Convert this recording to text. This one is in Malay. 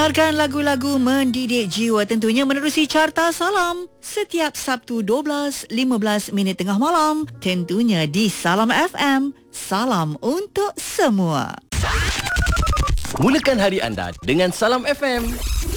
Dengarkan lagu-lagu mendidik jiwa tentunya menerusi Carta Salam setiap Sabtu 12.15 tengah malam tentunya di Salam FM. Salam untuk semua. Mulakan hari anda dengan Salam FM.